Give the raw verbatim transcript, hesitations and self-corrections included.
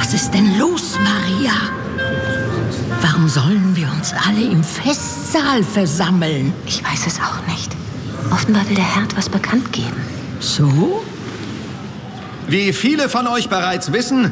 Was ist denn los, Maria? Warum sollen wir uns alle im Festsaal versammeln? Ich weiß es auch nicht. Offenbar will der Herr etwas bekannt geben. So? Wie viele von euch bereits wissen,